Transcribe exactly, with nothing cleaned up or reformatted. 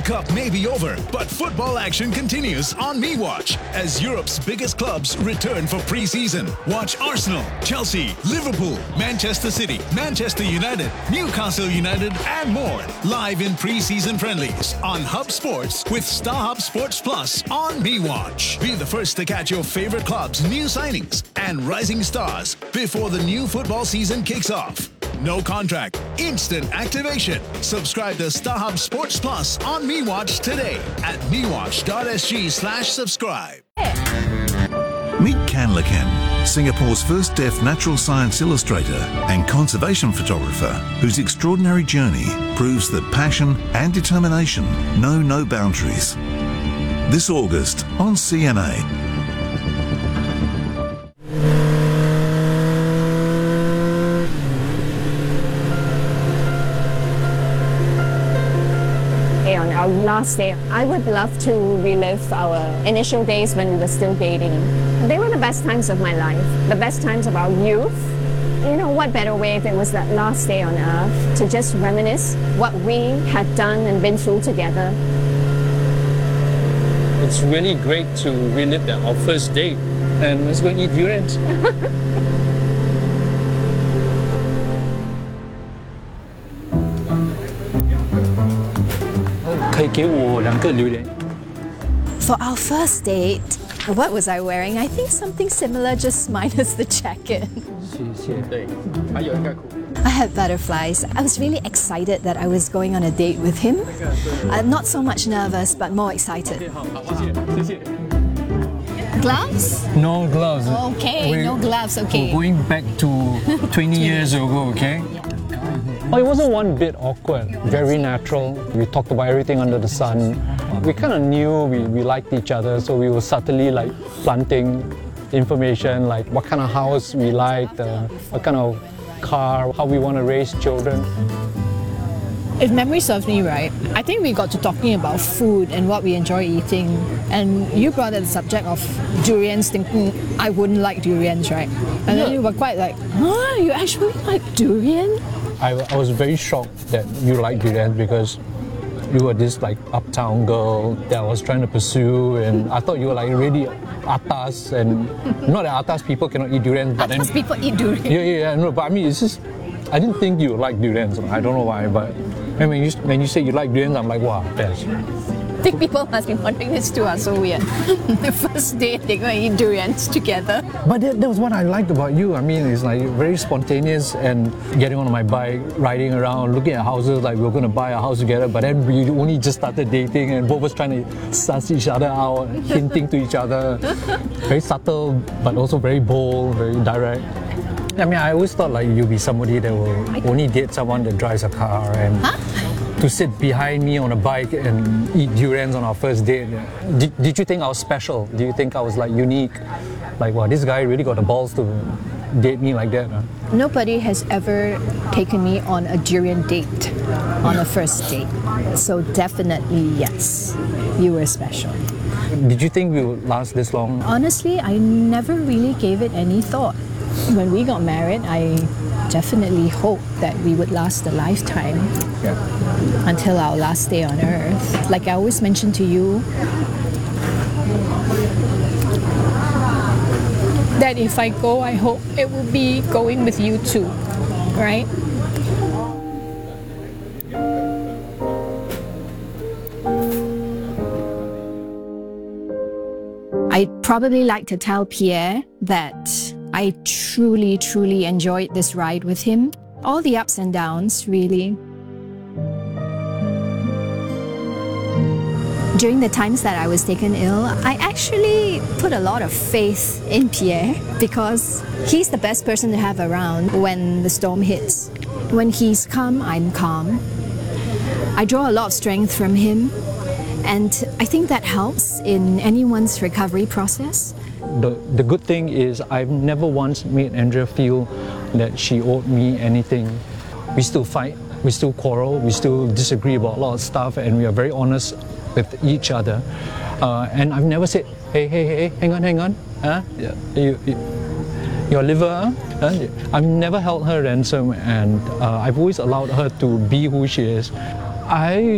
Cup may be over, but football action continues on MeWatch as Europe's biggest clubs return for pre-season. Watch Arsenal, Chelsea, Liverpool, Manchester City, Manchester United, Newcastle United and more live in pre-season friendlies on Hub Sports with StarHub Sports Plus on MeWatch. Be the first to catch your favorite clubs' new signings and rising stars before the new football season kicks off. No contract, instant activation. Subscribe to StarHub Sports Plus on MeWatch today at mewatch.sg slash subscribe. Meet Kanlakan, Singapore's first deaf natural science illustrator and conservation photographer, whose extraordinary journey proves that passion and determination know no boundaries. This August on C N A. On our last day, I would love to relive our initial days when we were still dating. They were the best times of my life, the best times of our youth. You know, what better way if it was that last day on earth to just reminisce what we had done and been through together. It's really great to relive that, our first date, and let's go eat durians. 可以给我两个榴莲。 For our first date, what was I wearing? I think something similar, just minus the jacket. 谢谢。对，还有一个裤。 I had butterflies. I was really excited that I was going on a date with him. I'm not so much nervous, but more excited. 好，谢谢，谢谢。 Gloves? No gloves. Okay, We're- no gloves, okay. We're going back to twenty years ago, okay? Oh, it wasn't one bit awkward, very natural. We talked about everything under the sun. We kind of knew we, we liked each other, so we were subtly like planting information like what kind of house we liked, uh, what kind of car, how we want to raise children. If memory serves me right, I think we got to talking about food and what we enjoy eating. And you brought up the subject of durians, thinking I wouldn't like durians, right? And then you were quite like, huh, you actually like durian? I, I was very shocked that you liked durian because you were this like uptown girl that I was trying to pursue, and I thought you were like really atas, and not that atas people cannot eat durian, but Atas then people eat durian. yeah, yeah, yeah, no, but I mean it's just I didn't think you like durians. I don't know why, but and when you when you say you like durians, I'm like wow, best. I think people must be wondering this too are so weird. The first date they're going to eat durians together. But that, that was what I liked about you. I mean, it's like very spontaneous and getting on my bike, riding around, looking at houses like we were going to buy a house together. But then we only just started dating and both was trying to suss each other out, hinting to each other. Very subtle, but also very bold, very direct. I mean, I always thought like you'd be somebody that will only date someone that drives a car and. Huh? To sit behind me on a bike and eat durians on our first date. Did, did you think I was special? Do you think I was like unique? Like, wow, this guy really got the balls to date me like that? Huh? Nobody has ever taken me on a durian date on a first date. So definitely yes, you were special. Did you think we would last this long? Honestly, I never really gave it any thought. When we got married, I definitely hoped that we would last a lifetime. Yeah. Until our last day on earth. Like I always mention to you, that if I go, I hope it will be going with you too, right? I'd probably like to tell Pierre that I truly, truly enjoyed this ride with him. All the ups and downs, really. During the times that I was taken ill, I actually put a lot of faith in Pierre because he's the best person to have around when the storm hits. When he's calm, I'm calm. I draw a lot of strength from him, and I think that helps in anyone's recovery process. The, the good thing is I've never once made Andrea feel that she owed me anything. We still fight, we still quarrel, we still disagree about a lot of stuff, and we are very honest with each other. Uh, and I've never said, hey, hey, hey, hang on, hang on. Huh? You, you, your liver, huh? I've never held her ransom, and uh, I've always allowed her to be who she is. I